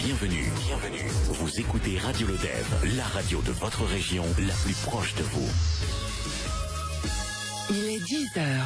Bienvenue. Vous écoutez Radio Le Dev, la radio de votre région, la plus proche de vous. Il est 10h.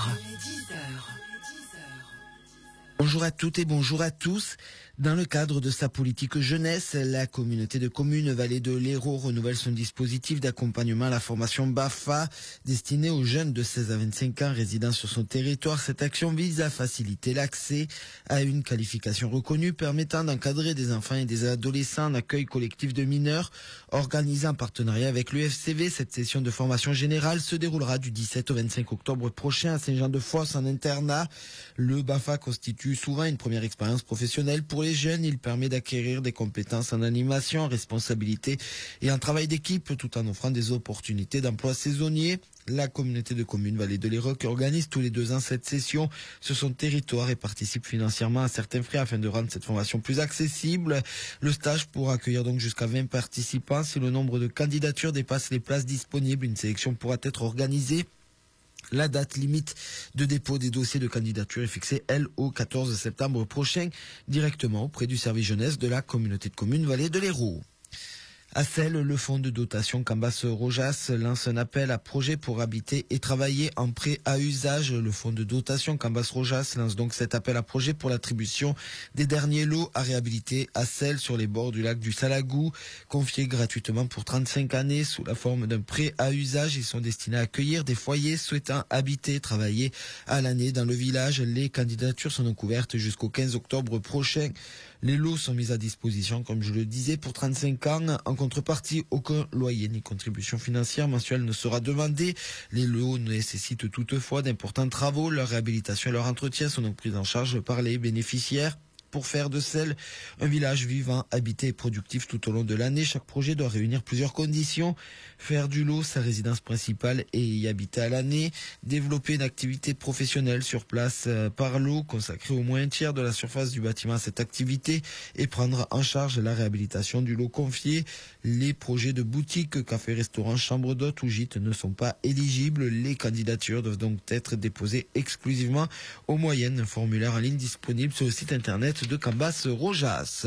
Bonjour à toutes et bonjour à tous. Dans le cadre de sa politique jeunesse, la communauté de communes Vallée de l'Hérault renouvelle son dispositif d'accompagnement à la formation BAFA destiné aux jeunes de 16 à 25 ans résidant sur son territoire. Cette action vise à faciliter l'accès à une qualification reconnue permettant d'encadrer des enfants et des adolescents en accueil collectif de mineurs. Organisée en partenariat avec l'UFCV, cette session de formation générale se déroulera du 17 au 25 octobre prochain à Saint-Jean-de-Fosse en internat. Le BAFA constitue souvent une première expérience professionnelle pour les jeunes. Il permet d'acquérir des compétences en animation, en responsabilité et en travail d'équipe tout en offrant des opportunités d'emploi saisonnier. La communauté de communes Vallée de l'Hérault organise tous les 2 ans cette session sur son territoire et participe financièrement à certains frais afin de rendre cette formation plus accessible. Le stage pourra accueillir donc jusqu'à 20 participants. Si le nombre de candidatures dépasse les places disponibles, une sélection pourra être organisée. La date limite de dépôt des dossiers de candidature est fixée, elle, au 14 septembre prochain, directement auprès du service jeunesse de la communauté de communes Vallée de l'Hérault. À Celles, le fonds de dotation Cambas-Rojas lance un appel à projets pour habiter et travailler en prêt à usage. Le fonds de dotation Cambas-Rojas lance donc cet appel à projets pour l'attribution des derniers lots à réhabiliter à Celles sur les bords du lac du Salagou. Confiés gratuitement pour 35 années sous la forme d'un prêt à usage, ils sont destinés à accueillir des foyers souhaitant habiter et travailler à l'année dans le village. Les candidatures sont donc ouvertes jusqu'au 15 octobre prochain. Les lots sont mis à disposition, comme je le disais, pour 35 ans. En contrepartie, aucun loyer ni contribution financière mensuelle ne sera demandé. Les lots nécessitent toutefois d'importants travaux. Leur réhabilitation et leur entretien sont donc pris en charge par les bénéficiaires. Pour faire de Celles un village vivant, habité et productif tout au long de l'année, chaque projet doit réunir plusieurs conditions. Faire du lot sa résidence principale et y habiter à l'année. Développer une activité professionnelle sur place par lot, consacrer au moins un tiers de la surface du bâtiment à cette activité et prendre en charge la réhabilitation du lot confié. Les projets de boutiques, cafés, restaurants, chambres d'hôtes ou gîtes ne sont pas éligibles. Les candidatures doivent donc être déposées exclusivement au moyen d'un formulaire en ligne disponible sur le site internet de Cambas-Rojas.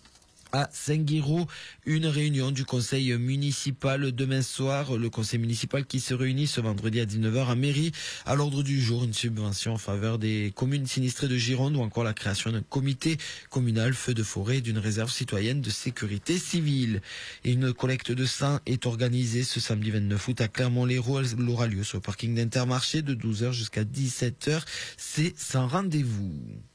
À Saint-Guiraud, une réunion du conseil municipal demain soir. Le conseil municipal qui se réunit ce vendredi à 19h à mairie. À l'ordre du jour, une subvention en faveur des communes sinistrées de Gironde ou encore la création d'un comité communal feu de forêt et d'une réserve citoyenne de sécurité civile. Et une collecte de sang est organisée ce samedi 29 août à Clermont-Lérault. Elle aura lieu sur le parking d'Intermarché de 12h jusqu'à 17h. C'est sans rendez-vous.